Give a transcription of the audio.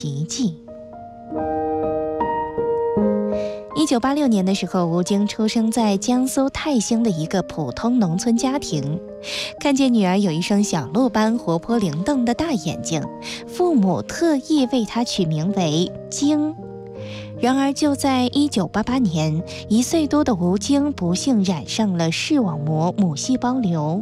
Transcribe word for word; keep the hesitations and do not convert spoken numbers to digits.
奇迹。一九八六年的时候，吴京出生在江苏泰兴的一个普通农村家庭。看见女儿有一双小鹿般活泼灵动的大眼睛，父母特意为她取名为京。然而就在一九八八年，一岁多的吴京不幸染上了视网膜母细胞瘤。